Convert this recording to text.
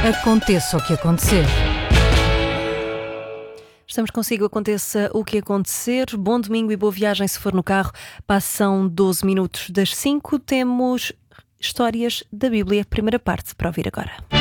Aconteça o que acontecer. Estamos consigo, aconteça o que acontecer. Bom domingo e boa viagem se for no carro. Passam 12 minutos das 5. Temos Histórias da Bíblia, primeira parte, para ouvir agora.